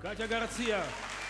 Katia Garcia.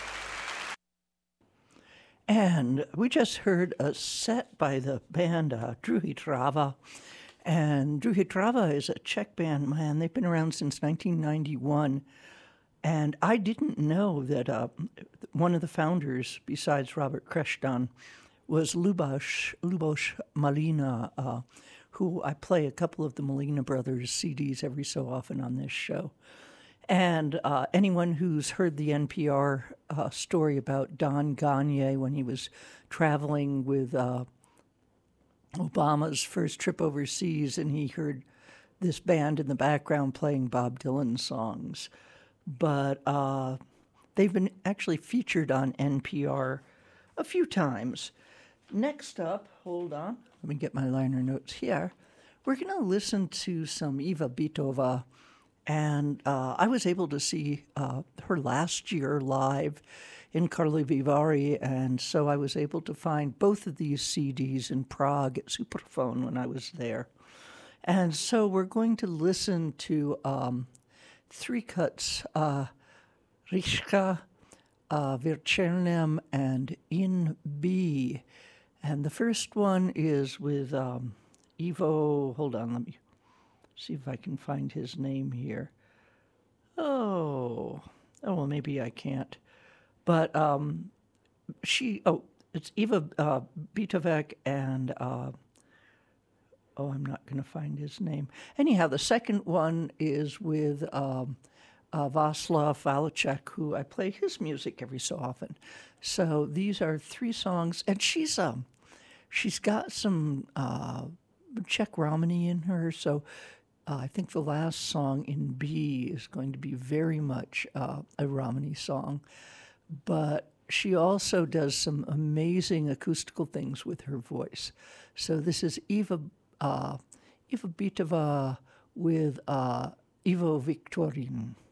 And we just heard a set by the band Druhy Trava. And Druhy Trava is a Czech band, man. They've been around since 1991. And I didn't know that one of the founders, besides Robert Krestan, was Luboš Malina, who I play a couple of the Malina Brothers CDs every so often on this show. And anyone who's heard the NPR story about Don Ganye when he was traveling with Obama's first trip overseas, and he heard this band in the background playing Bob Dylan songs. But they've been actually featured on NPR a few times. Next up, hold on, let me get my liner notes here. We're going to listen to some Iva Bitova. And I was able to see her last year live in Karlovy Vary, and so I was able to find both of these CDs in Prague at Superphone when I was there. And so we're going to listen to three cuts, Rishka, Virchernem, and In B. And the first one is with Ivo, hold on, let me see if I can find his name here. Oh, well, maybe I can't. But it's Iva Bitovec and, I'm not going to find his name. Anyhow, the second one is with Václav Valacek, who I play his music every so often. So these are three songs, and she's got some Czech Romany in her, so I think the last song in B is going to be very much a Romany song. But she also does some amazing acoustical things with her voice. So this is Iva Bitova with Ivo Victorin.